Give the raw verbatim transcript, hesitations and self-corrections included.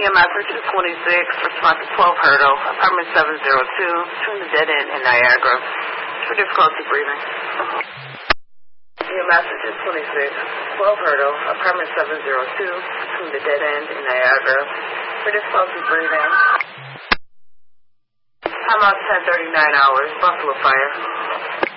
E M S two twenty-six, response to twelve Hurdle, apartment seven oh two, between the dead end and Niagara, for difficulty breathing. E M S two twenty-six, twelve Hurdle, apartment seven oh two, between the dead end and Niagara, for difficulty breathing. Time out ten thirty-nine hours, Buffalo Fire.